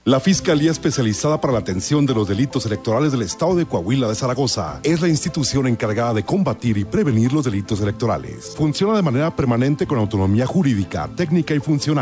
La Fiscalía Especializada para la Atención de los Delitos Electorales del Estado de Coahuila de Zaragoza es la institución encargada de combatir y prevenir los delitos electorales. Funciona de manera permanente con autonomía jurídica, técnica y funcional.